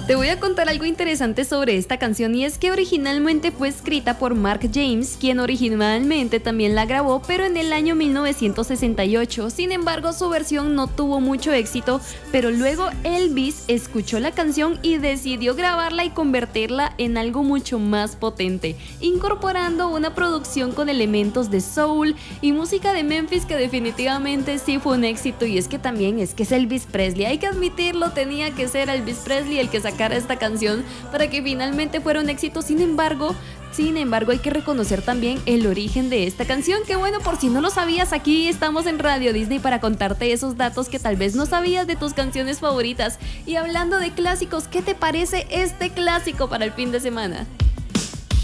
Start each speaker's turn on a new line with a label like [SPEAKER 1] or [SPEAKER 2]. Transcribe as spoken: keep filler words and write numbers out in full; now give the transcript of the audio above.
[SPEAKER 1] Te voy a contar algo interesante sobre esta canción y es que originalmente fue escrita por Mark James, quien originalmente también la grabó, pero en el año mil novecientos sesenta y ocho. Sin embargo, su versión no tuvo mucho éxito, pero luego Elvis escuchó la canción y decidió grabarla y convertirla en algo mucho más potente, incorporando una producción con elementos de soul y música de Memphis que definitivamente sí fue un éxito. Y es que también es que es Elvis Presley, hay que admitirlo, tenía que ser Elvis Presley el que sacara esta canción para que finalmente fuera un éxito. Sin embargo, Sin embargo, hay que reconocer también el origen de esta canción, que bueno, por si no lo sabías, aquí estamos en Radio Disney para contarte esos datos que tal vez no sabías de tus canciones favoritas. Y hablando de clásicos, ¿qué te parece este clásico para el fin de semana?